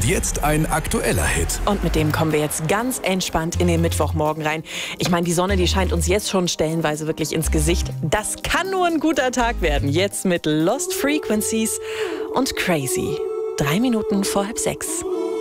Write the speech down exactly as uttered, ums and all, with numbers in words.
Und jetzt ein aktueller Hit. Und mit dem kommen wir jetzt ganz entspannt in den Mittwochmorgen rein. Ich meine, die Sonne, die scheint uns jetzt schon stellenweise wirklich ins Gesicht. Das kann nur ein guter Tag werden. Jetzt mit Lost Frequencies und Crazy. Drei Minuten vor halb sechs.